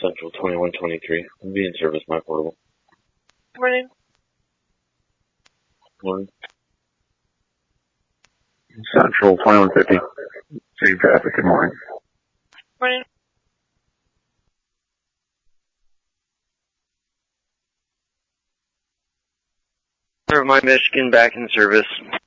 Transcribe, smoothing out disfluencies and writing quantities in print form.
Central 2123. I'm being serviced my portable. Morning. Morning. Central 2150. City traffic, good morning. Morning. My Michigan back in service.